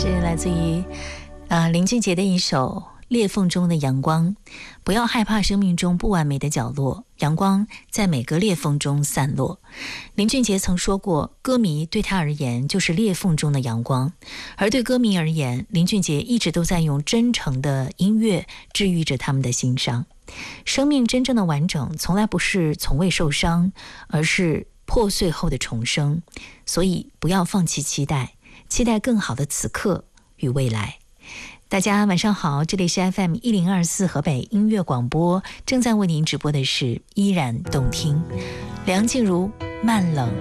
是来自于林俊杰的一首《裂缝中的阳光》。不要害怕生命中不完美的角落，阳光在每个裂缝中散落。林俊杰曾说过，歌迷对他而言就是裂缝中的阳光，而对歌迷而言，林俊杰一直都在用真诚的音乐治愈着他们的心伤。生命真正的完整，从来不是从未受伤，而是破碎后的重生。所以不要放弃期待，期待更好的此刻与未来。大家晚上好，这里是 FM1024 河北音乐广播，正在为您直播的是依然动听。梁静茹慢冷